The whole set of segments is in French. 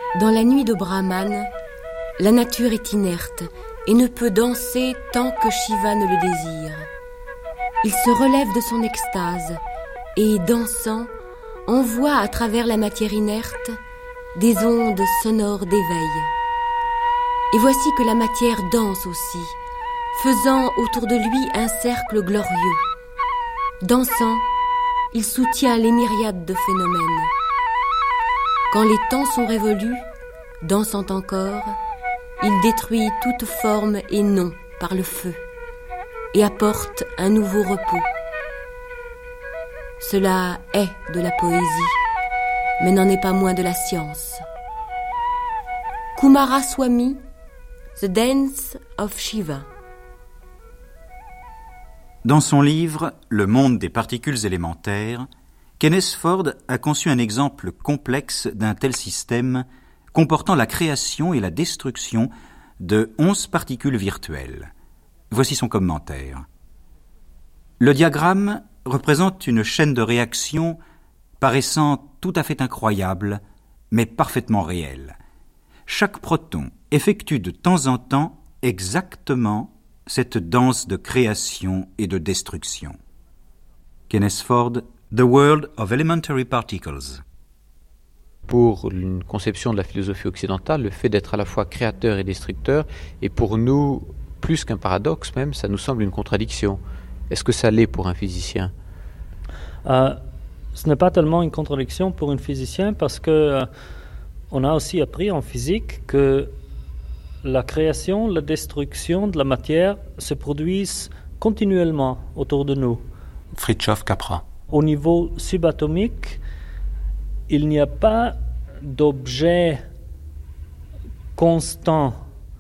Dans la nuit de Brahman, la nature est inerte et ne peut danser tant que Shiva ne le désire. Il se relève de son extase et, dansant, envoie à travers la matière inerte des ondes sonores d'éveil. Et voici que la matière danse aussi, faisant autour de lui un cercle glorieux. Dansant, il soutient les myriades de phénomènes. Quand les temps sont révolus, dansant encore, il détruit toute forme et nom par le feu et apporte un nouveau repos. Cela est de la poésie, mais n'en est pas moins de la science. Kumaraswamy, The Dance of Shiva. Dans son livre « Le monde des particules élémentaires », Kenneth Ford a conçu un exemple complexe d'un tel système comportant la création et la destruction de 11 particules virtuelles. Voici son commentaire. Le diagramme représente une chaîne de réactions paraissant tout à fait incroyable, mais parfaitement réelle. Chaque proton effectue de temps en temps exactement cette danse de création et de destruction. Kenneth Ford, The World of Elementary Particles. Pour une conception de la philosophie occidentale, le fait d'être à la fois créateur et destructeur est pour nous, plus qu'un paradoxe même, ça nous semble une contradiction. Est-ce que ça l'est pour un physicien ? Ce n'est pas tellement une contradiction pour un physicien parce que on a aussi appris en physique que la création, la destruction de la matière se produisent continuellement autour de nous. Fritjof Capra. Au niveau subatomique, il n'y a pas d'objet constant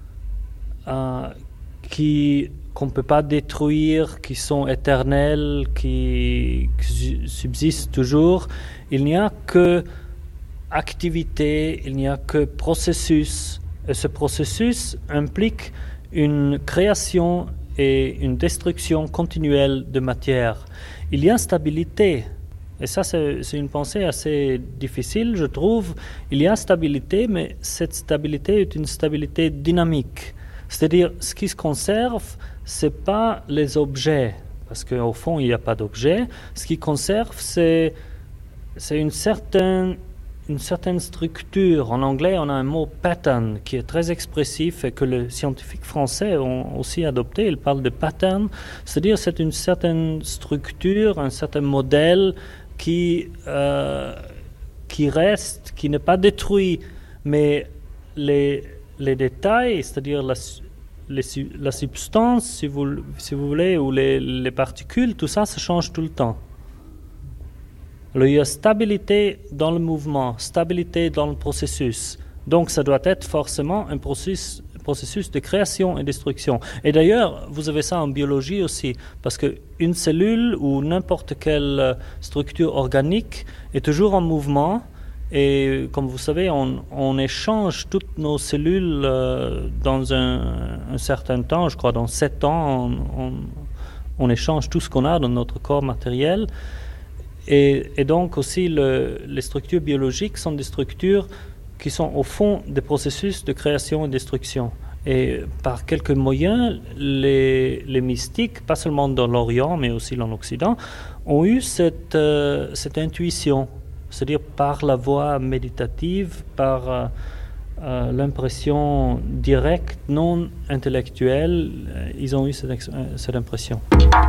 qu'on ne peut pas détruire, qui sont éternels, qui subsistent toujours. Il n'y a que activité, il n'y a que processus. Et ce processus implique une création et une destruction continuelle de matière. Il y a stabilité. Et ça, c'est une pensée assez difficile, je trouve. Il y a stabilité, mais cette stabilité est une stabilité dynamique. C'est-à-dire, ce qui se conserve, ce n'est pas les objets, parce qu'au fond, il n'y a pas d'objets. Ce qui conserve, c'est une certaine structure. En anglais, on a un mot pattern qui est très expressif et que les scientifiques français ont aussi adopté. Ils parlent de pattern, c'est-à-dire c'est une certaine structure, un certain modèle qui reste, qui n'est pas détruit, mais les détails, c'est-à-dire la substance, si vous voulez, ou les particules, tout ça, ça change tout le temps. Alors, il y a stabilité dans le mouvement, stabilité dans le processus. Donc, ça doit être forcément un processus de création et destruction. Et d'ailleurs, vous avez ça en biologie aussi, parce qu'une cellule ou n'importe quelle structure organique est toujours en mouvement. Et comme vous savez, on échange toutes nos cellules dans un certain temps, je crois dans 7 ans, on échange tout ce qu'on a dans notre corps matériel. Et donc aussi, les structures biologiques sont des structures qui sont au fond des processus de création et destruction. Et par quelques moyens, les mystiques, pas seulement dans l'Orient, mais aussi dans l'Occident, ont eu cette intuition, c'est-à-dire par la voie méditative, par l'impression directe, non intellectuelle, ils ont eu cette impression.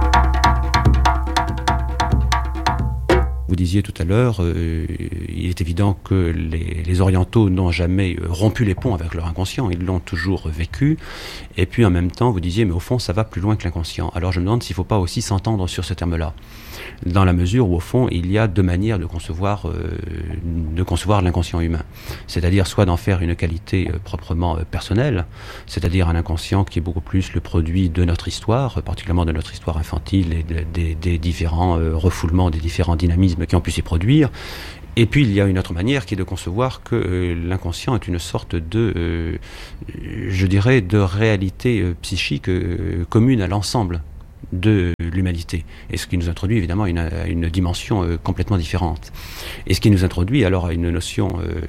Vous disiez tout à l'heure, il est évident que les orientaux n'ont jamais rompu les ponts avec leur inconscient, ils l'ont toujours vécu. Et puis en même temps, vous disiez, mais au fond, ça va plus loin que l'inconscient. Alors je me demande s'il ne faut pas aussi s'entendre sur ce terme-là, dans la mesure où au fond, il y a deux manières de concevoir l'inconscient humain. C'est-à-dire soit d'en faire une qualité proprement personnelle, c'est-à-dire un inconscient qui est beaucoup plus le produit de notre histoire, particulièrement de notre histoire infantile et des différents refoulements, des différents dynamismes qui ont pu s'y produire. Et puis il y a une autre manière qui est de concevoir que l'inconscient est une sorte de réalité psychique commune à l'ensemble de l'humanité, et ce qui nous introduit évidemment à une dimension complètement différente. Et ce qui nous introduit alors à une notion,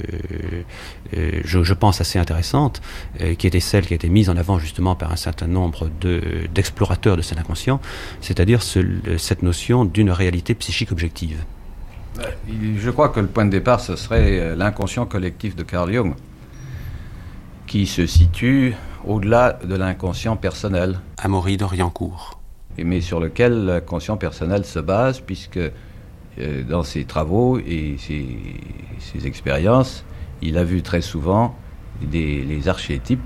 je pense, assez intéressante, qui était celle qui a été mise en avant justement par un certain nombre d'explorateurs de cet inconscient, c'est-à-dire cette notion d'une réalité psychique objective. Je crois que le point de départ, ce serait l'inconscient collectif de Carl Jung, qui se situe au-delà de l'inconscient personnel. Amaury d'Oriencourt. Mais sur lequel l'inconscient personnel se base, puisque dans ses travaux et ses expériences, il a vu très souvent les archétypes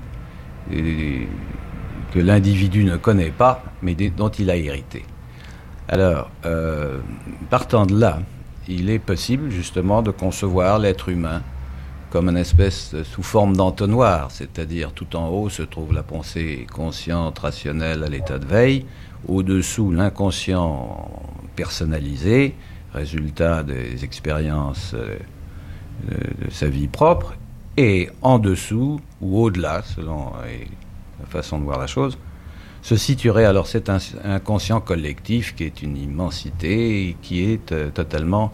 que l'individu ne connaît pas, mais dont il a hérité. Alors, partant de là, il est possible justement de concevoir l'être humain comme une espèce sous forme d'entonnoir, c'est-à-dire tout en haut se trouve la pensée consciente, rationnelle à l'état de veille, au-dessous l'inconscient personnalisé, résultat des expériences de sa vie propre, et en dessous ou au-delà, selon la façon de voir la chose, se situerait alors cet inconscient collectif qui est une immensité et qui est totalement,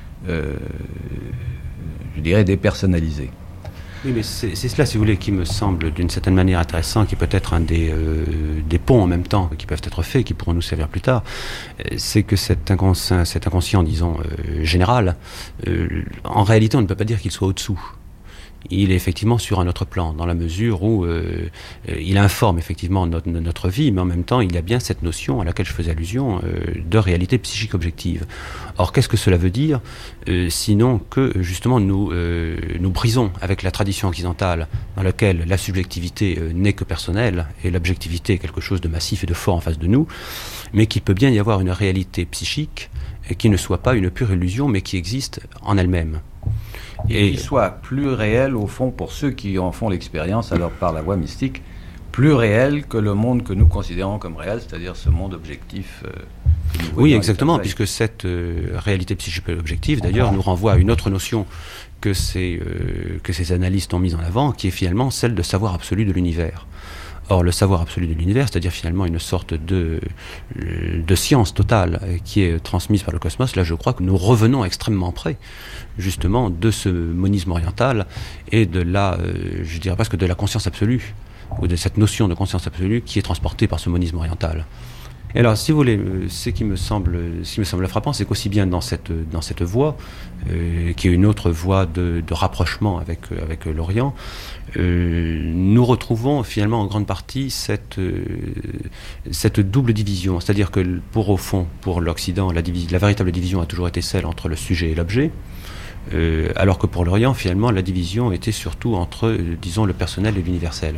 je dirais, dépersonnalisé. Oui, mais c'est cela, si vous voulez, qui me semble d'une certaine manière intéressant, qui peut être un des ponts en même temps qui peuvent être faits, qui pourront nous servir plus tard. C'est que cet inconscient, disons, général, en réalité, on ne peut pas dire qu'il soit au-dessous. Il est effectivement sur un autre plan, dans la mesure où il informe effectivement notre vie, mais en même temps, il y a bien cette notion à laquelle je faisais allusion de réalité psychique objective. Or, qu'est-ce que cela veut dire sinon que, justement, nous brisons avec la tradition occidentale dans laquelle la subjectivité n'est que personnelle et l'objectivité est quelque chose de massif et de fort en face de nous, mais qu'il peut bien y avoir une réalité psychique qui ne soit pas une pure illusion, mais qui existe en elle-même. Et qu'il soit plus réel, au fond, pour ceux qui en font l'expérience, alors par la voie mystique, plus réel que le monde que nous considérons comme réel, c'est-à-dire ce monde objectif. Oui, exactement, puisque cette réalité psychique objective, d'ailleurs, nous renvoie à une autre notion que ces analystes ont mise en avant, qui est finalement celle de savoir absolu de l'univers. Or, le savoir absolu de l'univers, c'est-à-dire finalement une sorte de science totale qui est transmise par le cosmos, là je crois que nous revenons extrêmement près, justement, de ce monisme oriental et de je dirais presque de la conscience absolue, ou de cette notion de conscience absolue qui est transportée par ce monisme oriental. Et alors, si vous voulez, ce qui me semble frappant, c'est qu'aussi bien dans cette voie, qui est une autre voie de rapprochement avec l'Orient, nous retrouvons finalement en grande partie cette double division. C'est-à-dire que pour l'Occident, la véritable division a toujours été celle entre le sujet et l'objet, alors que pour l'Orient, finalement, la division était surtout entre, disons, le personnel et l'universel.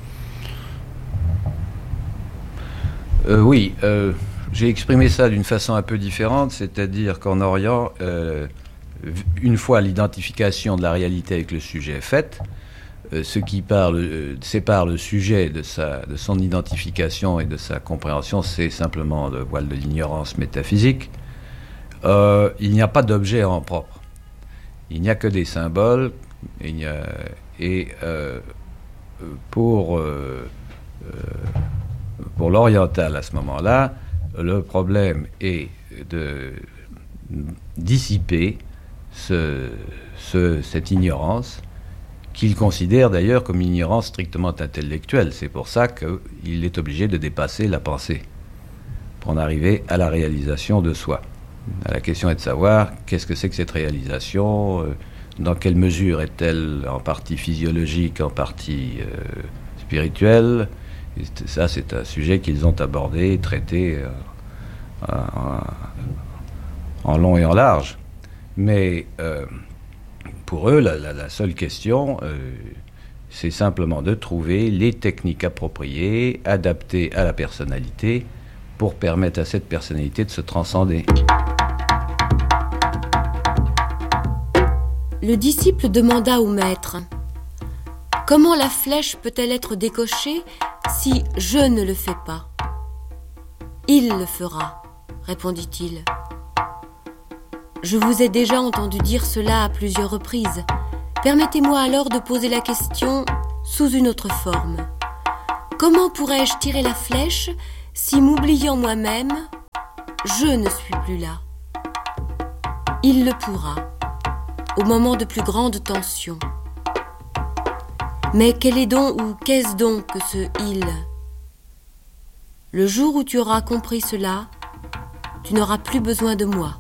Oui, j'ai exprimé ça d'une façon un peu différente, c'est-à-dire qu'en Orient, une fois l'identification de la réalité avec le sujet est faite, ce qui sépare le sujet de son identification et de sa compréhension, c'est simplement le voile de l'ignorance métaphysique. Il n'y a pas d'objet en propre. Il n'y a que des symboles. Pour l'oriental à ce moment-là, le problème est de dissiper cette ignorance qu'il considère d'ailleurs comme une ignorance strictement intellectuelle. C'est pour ça qu'il est obligé de dépasser la pensée pour en arriver à la réalisation de soi. La question est de savoir qu'est-ce que c'est que cette réalisation, dans quelle mesure est-elle en partie physiologique, en partie spirituelle. Et ça, c'est un sujet qu'ils ont abordé, traité en long et en large. Mais pour eux, la seule question, c'est simplement de trouver les techniques appropriées, adaptées à la personnalité, pour permettre à cette personnalité de se transcender. Le disciple demanda au maître : « Comment la flèche peut-elle être décochée si je ne le fais pas ?»« Il le fera, répondit-il. Je vous ai déjà entendu dire cela à plusieurs reprises. Permettez-moi alors de poser la question sous une autre forme. Comment pourrais-je tirer la flèche si m'oubliant moi-même, je ne suis plus là. Il le pourra, au moment de plus grande tension. Mais quel est donc ou qu'est-ce donc que ce « il » ? Le jour où tu auras compris cela, tu n'auras plus besoin de moi.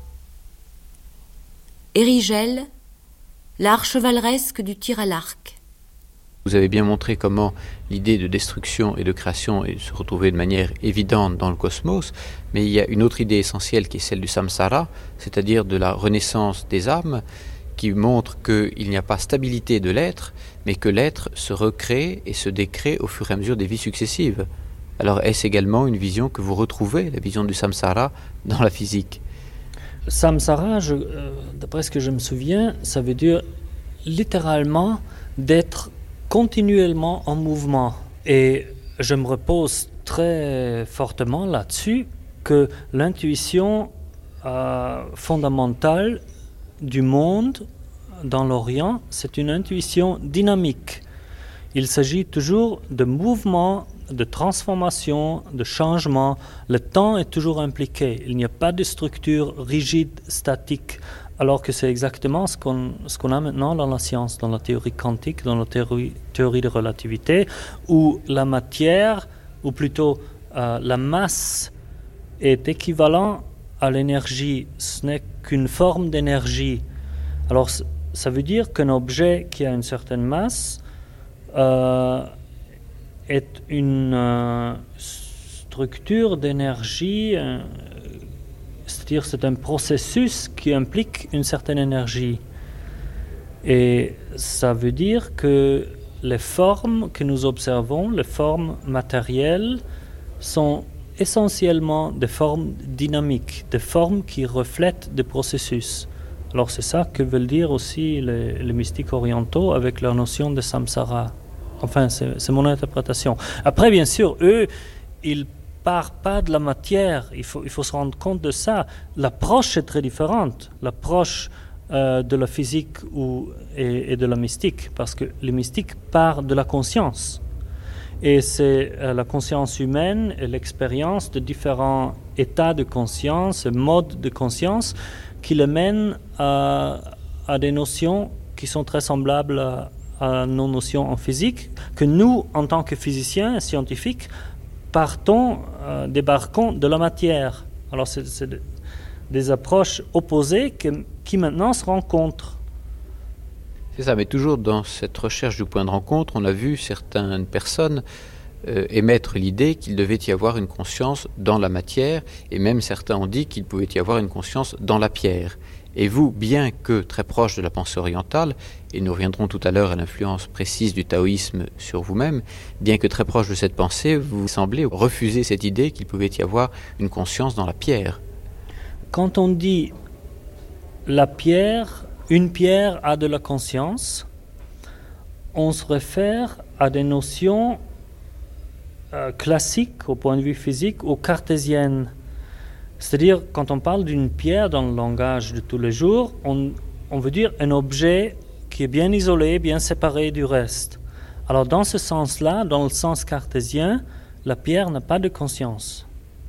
Érigel, l'art chevaleresque du tir à l'arc. Vous avez bien montré comment l'idée de destruction et de création se retrouvait de manière évidente dans le cosmos, mais il y a une autre idée essentielle qui est celle du samsara, c'est-à-dire de la renaissance des âmes, qui montre qu'il n'y a pas stabilité de l'être, mais que l'être se recrée et se décrée au fur et à mesure des vies successives. Alors est-ce également une vision que vous retrouvez, la vision du samsara, dans la physique ? Samsara, d'après ce que je me souviens, ça veut dire littéralement d'être continuellement en mouvement. Et je me repose très fortement là-dessus que l'intuition fondamentale du monde dans l'Orient, c'est une intuition dynamique. Il s'agit toujours de mouvement, de transformation, de changement. Le temps est toujours impliqué. Il n'y a pas de structure rigide, statique, alors que c'est exactement ce qu'on a maintenant dans la science, dans la théorie quantique, dans la théorie de relativité, où la matière, ou plutôt la masse, est équivalente à l'énergie. Ce n'est qu'une forme d'énergie. Alors, ça veut dire qu'un objet qui a une certaine masse est une structure d'énergie, c'est-à-dire c'est un processus qui implique une certaine énergie. Et ça veut dire que les formes que nous observons, les formes matérielles, sont essentiellement des formes dynamiques, des formes qui reflètent des processus. Alors c'est ça que veulent dire aussi les mystiques orientaux avec leur notion de samsara. Enfin, c'est mon interprétation. Après, bien sûr, eux, ils ne partent pas de la matière. Il faut se rendre compte de ça. L'approche est très différente. L'approche de la physique et de la mystique. Parce que les mystiques partent de la conscience. Et c'est la conscience humaine et l'expérience de différents états de conscience, modes de conscience, qui les mènent à des notions qui sont très semblables à nos notions en physique, que nous, en tant que physiciens et scientifiques, débarquons de la matière. Alors c'est des approches opposées qui maintenant se rencontrent. C'est ça, mais toujours dans cette recherche du point de rencontre, on a vu certaines personnes émettre l'idée qu'il devait y avoir une conscience dans la matière, et même certains ont dit qu'il pouvait y avoir une conscience dans la pierre. Et vous, bien que très proche de la pensée orientale, et nous reviendrons tout à l'heure à l'influence précise du taoïsme sur vous-même, bien que très proche de cette pensée, vous semblez refuser cette idée qu'il pouvait y avoir une conscience dans la pierre. Quand on dit la pierre, une pierre a de la conscience, on se réfère à des notions classiques au point de vue physique ou cartésiennes. C'est-à-dire, quand on parle d'une pierre dans le langage de tous les jours, on veut dire un objet qui est bien isolé, bien séparé du reste. Alors, dans ce sens-là, dans le sens cartésien, la pierre n'a pas de conscience.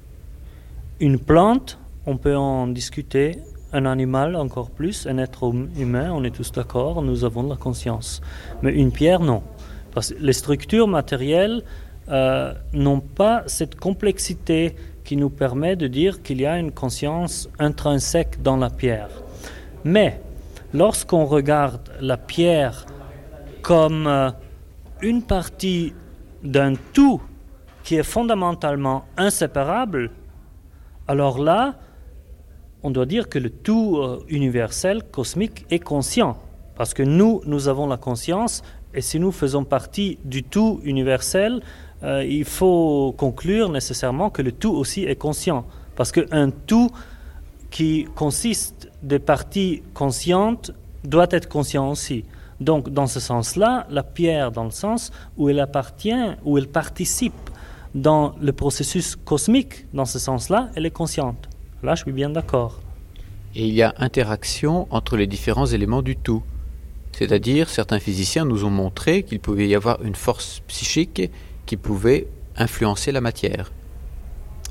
Une plante, on peut en discuter. Un animal, encore plus. Un être humain, on est tous d'accord, nous avons de la conscience. Mais une pierre, non. Parce que les structures matérielles n'ont pas cette complexité qui nous permet de dire qu'il y a une conscience intrinsèque dans la pierre. Mais lorsqu'on regarde la pierre comme une partie d'un tout qui est fondamentalement inséparable, alors là, on doit dire que le tout universel, cosmique, est conscient. Parce que nous avons la conscience, et si nous faisons partie du tout universel, il faut conclure nécessairement que le tout aussi est conscient. Parce qu'un tout qui consiste de parties conscientes doit être conscient aussi. Donc, dans ce sens-là, la pierre, dans le sens où elle appartient, où elle participe dans le processus cosmique, dans ce sens-là, elle est consciente. Là, je suis bien d'accord. Et il y a interaction entre les différents éléments du tout. C'est-à-dire, certains physiciens nous ont montré qu'il pouvait y avoir une force psychique qui pouvait influencer la matière.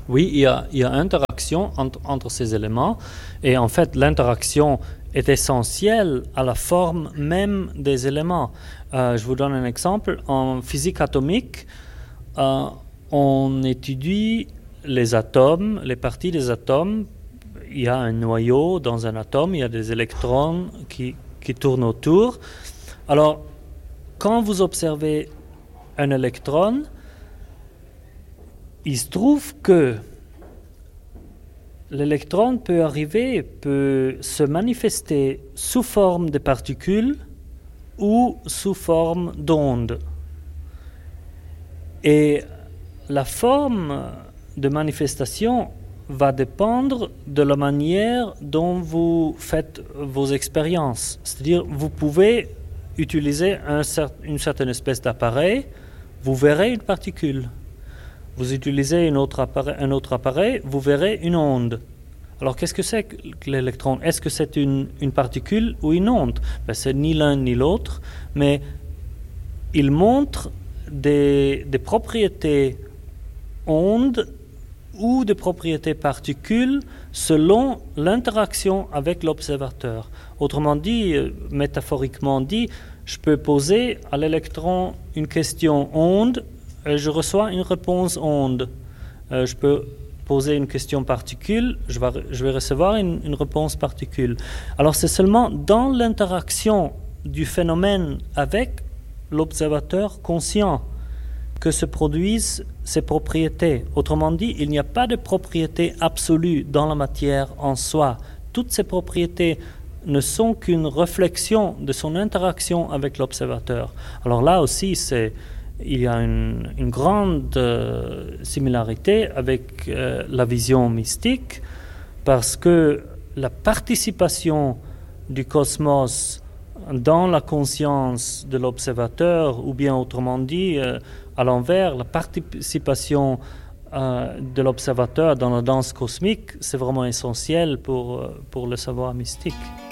Oui, il y a interaction entre ces éléments, et en fait l'interaction est essentielle à la forme même des éléments. Je vous donne un exemple. En physique atomique, on étudie les atomes, les parties des atomes. Il y a un noyau dans un atome, il y a des électrons qui tournent autour. Alors, quand vous observez un électron, il se trouve que l'électron peut se manifester sous forme de particules ou sous forme d'ondes. Et la forme de manifestation va dépendre de la manière dont vous faites vos expériences. C'est-à-dire, vous pouvez utiliser une certaine espèce d'appareil, vous verrez une particule. Vous utilisez un autre appareil, vous verrez une onde. Alors, qu'est-ce que c'est que l'électron? Est-ce que c'est une particule ou une onde? C'est ni l'un ni l'autre, mais il montre des propriétés ondes ou des propriétés particules selon l'interaction avec l'observateur. Autrement dit, métaphoriquement dit, je peux poser à l'électron une question onde, et je reçois une réponse onde. Je peux poser une question particule, je vais recevoir une réponse particule. Alors c'est seulement dans l'interaction du phénomène avec l'observateur conscient que se produisent ces propriétés. Autrement dit, il n'y a pas de propriété absolue dans la matière en soi. Toutes ces propriétés ne sont qu'une réflexion de son interaction avec l'observateur. Alors là aussi, il y a une grande similarité avec la vision mystique, parce que la participation du cosmos dans la conscience de l'observateur, ou bien autrement dit, à l'envers, la participation de l'observateur dans la danse cosmique, c'est vraiment essentiel pour le savoir mystique.